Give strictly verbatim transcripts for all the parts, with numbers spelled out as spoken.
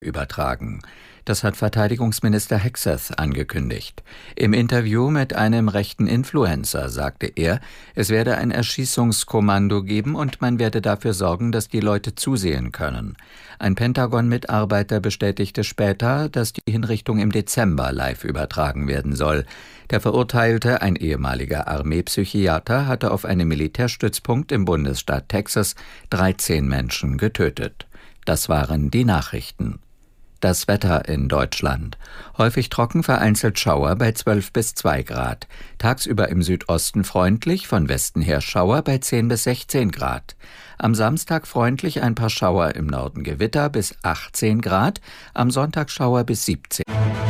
übertragen. Das hat Verteidigungsminister Hegseth angekündigt. Im Interview mit einem rechten Influencer sagte er, es werde ein Erschießungskommando geben und man werde dafür sorgen, dass die Leute zusehen können. Ein Pentagon-Mitarbeiter bestätigte später, dass die Hinrichtung im Dezember live übertragen werden soll. Der Verurteilte, ein ehemaliger Armeepsychiater, hatte auf einem Militärstützpunkt im Bundesstaat Texas dreizehn Menschen getötet. Das waren die Nachrichten. Das Wetter in Deutschland. Häufig trocken, vereinzelt Schauer bei zwölf bis zwei Grad. Tagsüber im Südosten freundlich, von Westen her Schauer bei zehn bis sechzehn Grad. Am Samstag freundlich, ein paar Schauer, im Norden Gewitter bis achtzehn Grad. Am Sonntag Schauer bis siebzehn.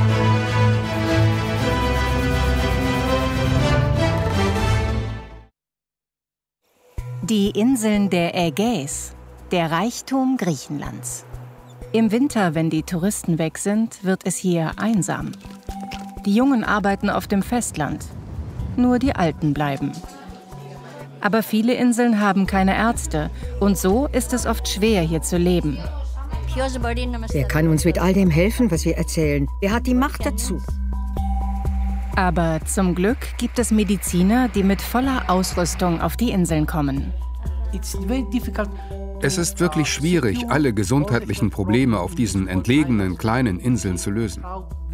Die Inseln der Ägäis, der Reichtum Griechenlands. Im Winter, wenn die Touristen weg sind, wird es hier einsam. Die Jungen arbeiten auf dem Festland, nur die Alten bleiben. Aber viele Inseln haben keine Ärzte und so ist es oft schwer, hier zu leben. Wer kann uns mit all dem helfen, was wir erzählen? Wer hat die Macht dazu? Aber zum Glück gibt es Mediziner, die mit voller Ausrüstung auf die Inseln kommen. Es ist wirklich schwierig, alle gesundheitlichen Probleme auf diesen entlegenen kleinen Inseln zu lösen.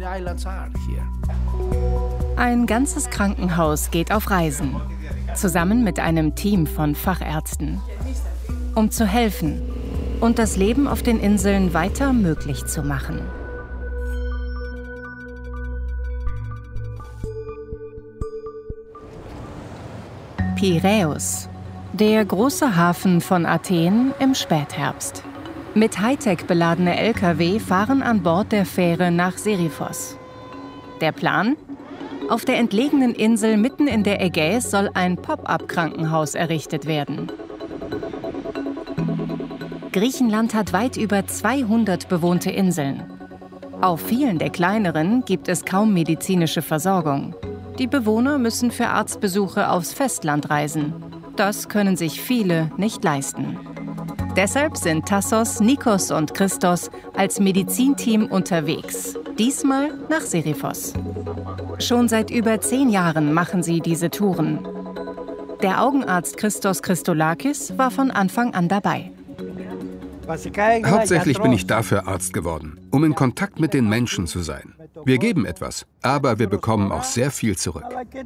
Ein ganzes Krankenhaus geht auf Reisen, zusammen mit einem Team von Fachärzten, um zu helfen und das Leben auf den Inseln weiter möglich zu machen. Piräus. Der große Hafen von Athen im Spätherbst. Mit Hightech beladene L K W fahren an Bord der Fähre nach Seriphos. Der Plan? Auf der entlegenen Insel mitten in der Ägäis soll ein Pop-up-Krankenhaus errichtet werden. Griechenland hat weit über zweihundert bewohnte Inseln. Auf vielen der kleineren gibt es kaum medizinische Versorgung. Die Bewohner müssen für Arztbesuche aufs Festland reisen. Das können sich viele nicht leisten. Deshalb sind Tassos, Nikos und Christos als Medizinteam unterwegs. Diesmal nach Seriphos. Schon seit über zehn Jahren machen sie diese Touren. Der Augenarzt Christos Christolakis war von Anfang an dabei. Hauptsächlich bin ich dafür Arzt geworden, um in Kontakt mit den Menschen zu sein. Wir geben etwas, aber wir bekommen auch sehr viel zurück.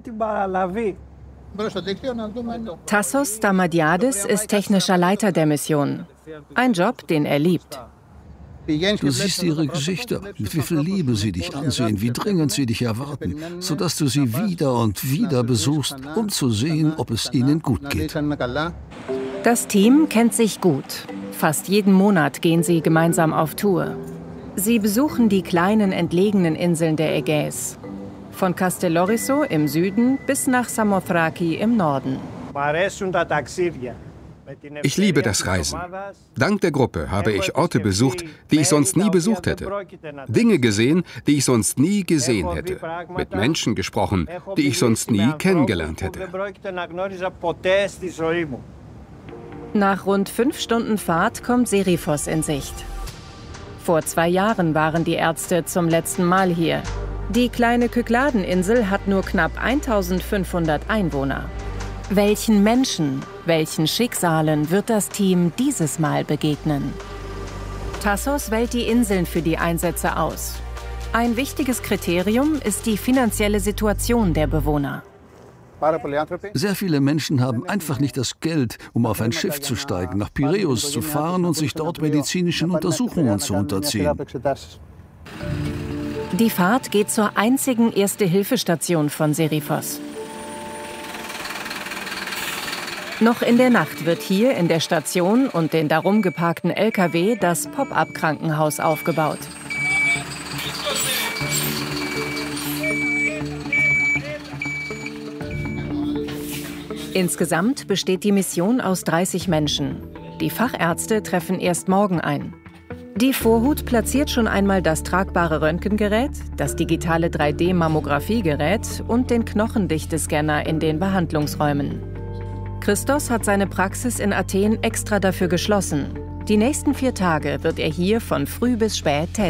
Tassos Stamadiadis ist technischer Leiter der Mission. Ein Job, den er liebt. Du siehst ihre Gesichter, mit wie viel Liebe sie dich ansehen, wie dringend sie dich erwarten, sodass du sie wieder und wieder besuchst, um zu sehen, ob es ihnen gut geht. Das Team kennt sich gut. Fast jeden Monat gehen sie gemeinsam auf Tour. Sie besuchen die kleinen, entlegenen Inseln der Ägäis. Von Kastellorizo im Süden bis nach Samothraki im Norden. Ich liebe das Reisen. Dank der Gruppe habe ich Orte besucht, die ich sonst nie besucht hätte. Dinge gesehen, die ich sonst nie gesehen hätte. Mit Menschen gesprochen, die ich sonst nie kennengelernt hätte. Nach rund fünf Stunden Fahrt kommt Seriphos in Sicht. Vor zwei Jahren waren die Ärzte zum letzten Mal hier. Die kleine Kykladeninsel hat nur knapp eintausendfünfhundert Einwohner. Welchen Menschen, welchen Schicksalen wird das Team dieses Mal begegnen? Tassos wählt die Inseln für die Einsätze aus. Ein wichtiges Kriterium ist die finanzielle Situation der Bewohner. Sehr viele Menschen haben einfach nicht das Geld, um auf ein Schiff zu steigen, nach Piräus zu fahren und sich dort medizinischen Untersuchungen zu unterziehen. Die Fahrt geht zur einzigen Erste-Hilfe-Station von Seriphos. Noch in der Nacht wird hier in der Station und den darum geparkten L K W das Pop-up-Krankenhaus aufgebaut. Insgesamt besteht die Mission aus dreißig Menschen. Die Fachärzte treffen erst morgen ein. Die Vorhut platziert schon einmal das tragbare Röntgengerät, das digitale drei D Mammografiegerät und den Knochendichtescanner in den Behandlungsräumen. Christos hat seine Praxis in Athen extra dafür geschlossen. Die nächsten vier Tage wird er hier von früh bis spät tätig.